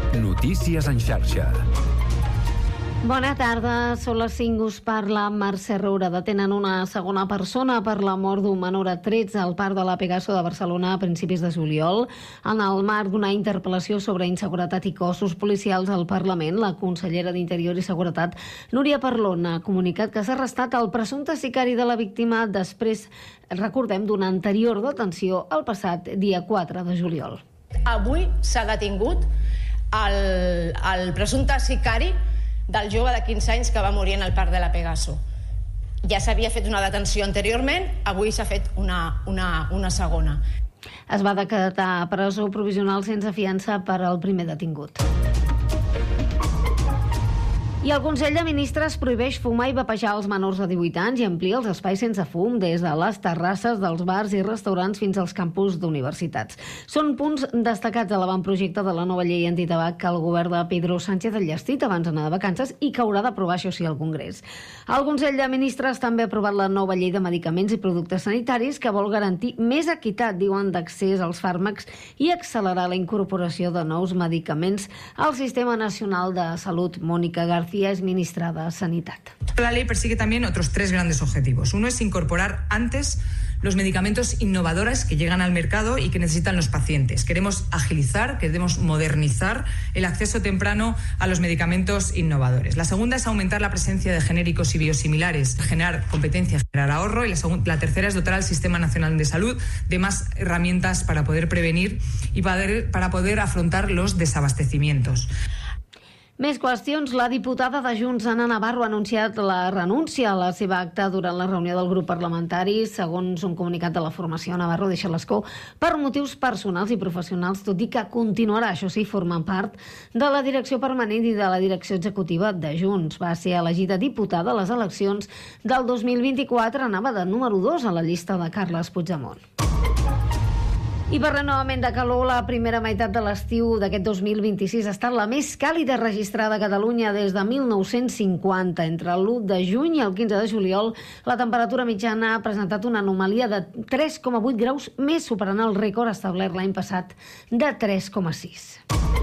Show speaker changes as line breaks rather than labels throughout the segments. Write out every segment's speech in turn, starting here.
Notícies en xarxa.
Bona tarda, són les 5, us parla Mercè Roura. Detenen una segona persona per la mort d'un menor a trets al parc de la Pegaso de Barcelona a principis de juliol. En el marc d'una interpel·lació sobre inseguretat i cossos policials al Parlament, la consellera d'Interior i Seguretat, Núria Parlon, ha comunicat que s'ha arrestat el presumpte sicari de la víctima després, recordem, d'una anterior detenció el passat dia 4 de juliol.
Avui s'ha detingut el presumpte sicari del jove de 15 anys que va morir en el parc de la Pegaso. Ja s'havia fet una detenció anteriorment, avui s'ha fet una segona.
Es va decretar presó provisional sense fiança per al primer detingut. I el Consell de Ministres prohibeix fumar i vapejar als menors de 18 anys i amplia els espais sense fum des de les terrasses dels bars i restaurants fins als campus d'universitats. Són punts destacats de l'avantprojecte de la nova llei antitabac que el govern de Pedro Sánchez ha enllestit abans d'anar de vacances i que haurà d'aprovar, això sí, al Congrés. El Consell de Ministres també ha aprovat la nova llei de medicaments i productes sanitaris que vol garantir més equitat, diuen, d'accés als fàrmacs i accelerar la incorporació de nous medicaments al Sistema Nacional de Salut. Mónica García es ministra de Sanidad.
La ley persigue también otros 3 grandes objetivos. Uno es incorporar antes los medicamentos innovadores que llegan al mercado y que necesitan los pacientes. Queremos agilizar, queremos modernizar el acceso temprano a los medicamentos innovadores. La segunda es aumentar la presencia de genéricos y biosimilares, generar competencia, generar ahorro. Y la tercera es dotar al Sistema Nacional de Salud de más herramientas para poder prevenir y para poder afrontar los desabastecimientos.
Més qüestions. La diputada de Junts, Anna Navarro, ha anunciat la renúncia a la seva acta durant la reunió del grup parlamentari. Segons un comunicat de la formació, Navarro deixa l'escó per motius personals i professionals, tot i que continuarà, això sí, formant part de la direcció permanent i de la direcció executiva de Junts. Va ser elegida diputada a les eleccions del 2024, anava de número 2 a la llista de Carles Puigdemont. I parlem novament de calor. La primera meitat de l'estiu d'aquest 2026 ha estat la més càlida registrada a Catalunya des de 1950. Entre l'1 de juny i el 15 de juliol, la temperatura mitjana ha presentat una anomalia de 3,8 graus més, superant el rècord establert l'any passat de 3,6.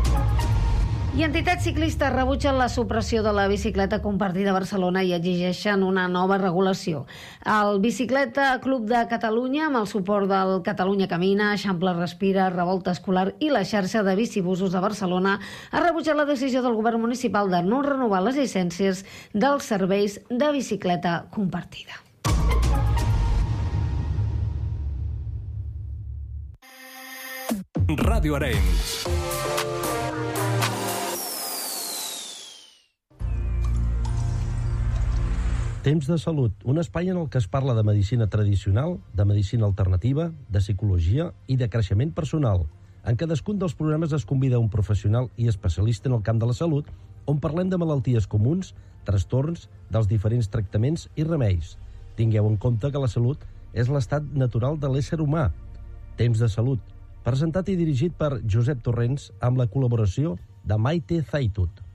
I entitats ciclistes rebutgen la supressió de la bicicleta compartida a Barcelona i exigeixen una nova regulació. El Bicicleta Club de Catalunya, amb el suport del Catalunya Camina, Eixample Respira, Revolta Escolar i la xarxa de bicibusos de Barcelona, ha rebutjat la decisió del govern municipal de no renovar les llicències dels serveis de bicicleta compartida.
Ràdio Arenys.
Temps de salut, un espai en el que es parla de medicina tradicional, de medicina alternativa, de psicologia i de creixement personal. En cadascun dels programes es convida un professional i especialista en el camp de la salut, on parlem de malalties comuns, trastorns, dels diferents tractaments i remeis. Tingueu en compte que la salut és l'estat natural de l'ésser humà. Temps de salut, presentat i dirigit per Josep Torrents amb la col·laboració de Maite Zaitut.